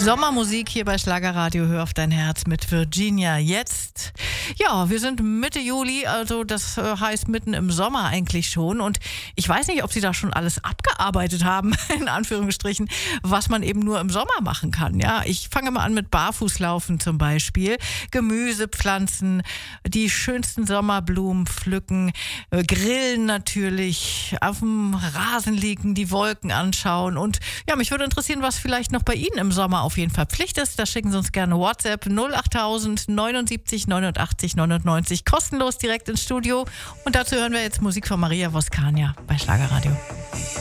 Sommermusik hier bei Schlagerradio, hör auf dein Herz mit Virginia jetzt. Ja, wir sind Mitte Juli, also das heißt mitten im Sommer eigentlich schon. Und ich weiß nicht, ob Sie da schon alles abgearbeitet haben, in Anführungsstrichen, was man eben nur im Sommer machen kann. Ja, ich fange mal an mit Barfußlaufen zum Beispiel, Gemüse pflanzen, die schönsten Sommerblumen pflücken, grillen natürlich, auf dem Rasen liegen, die Wolken anschauen. Und ja, mich würde interessieren, was vielleicht noch bei Ihnen im Sommer auf jeden Fall Pflicht ist. Da schicken Sie uns gerne WhatsApp 08000 79 89 99, kostenlos direkt ins Studio. Und dazu hören wir jetzt Musik von Maria Voskania bei Schlagerradio.